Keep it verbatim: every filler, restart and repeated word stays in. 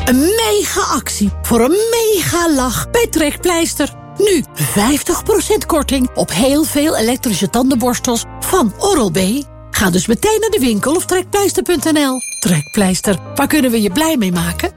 Een mega actie voor een mega lach bij Trekpleister. Nu vijftig procent korting op heel veel elektrische tandenborstels van Oral-B. Ga dus meteen naar de winkel of trekpleister punt n l. Trekpleister, waar kunnen we je blij mee maken?